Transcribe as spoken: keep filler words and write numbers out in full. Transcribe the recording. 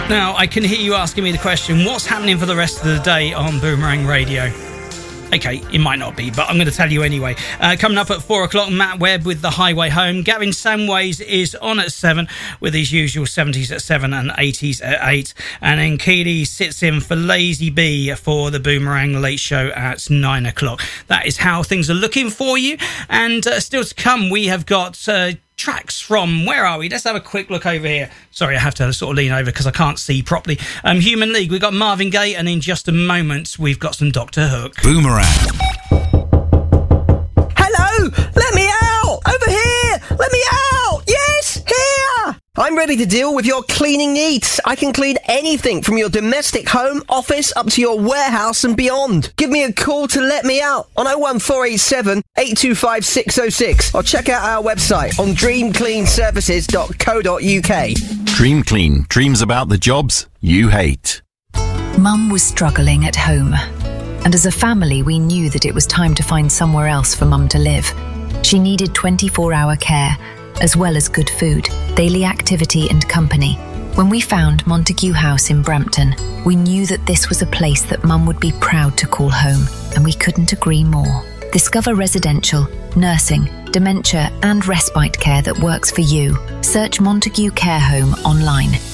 Now, I can hear you asking me the question, what's happening for the rest of the day on Boomerang Radio? Okay, it might not be, but I'm going to tell you anyway. Uh, coming up at four o'clock, Matt Webb with The Highway Home. Gavin Samways is on at seven with his usual seventies at seven and eighties at eight. And then Keely sits in for Lazy B for the Boomerang Late Show at nine o'clock. That is how things are looking for you. And uh, still to come, we have got... Uh, tracks from, where are we? Let's have a quick look over here. Sorry, I have to sort of lean over because I can't see properly. Um, Human League, we've got Marvin Gaye, and in just a moment, we've got some Doctor Hook. Boomerang. Hello! Let me out! Over here! Let me out! Yes! Here! I'm ready to deal with your cleaning needs. I can clean anything from your domestic home, office, up to your warehouse and beyond. Give me a call to let me out on oh one four eight seven, eight two five, six oh six or check out our website on dream clean services dot co dot uk. Dream Clean. Dreams about the jobs you hate. Mum was struggling at home, and as a family we knew that it was time to find somewhere else for Mum to live. She needed twenty-four hour care, as well as good food, daily activity and company. When we found Montague House in Brampton, we knew that this was a place that Mum would be proud to call home, and we couldn't agree more. Discover residential, nursing, dementia and respite care that works for you. Search Montague Care Home online.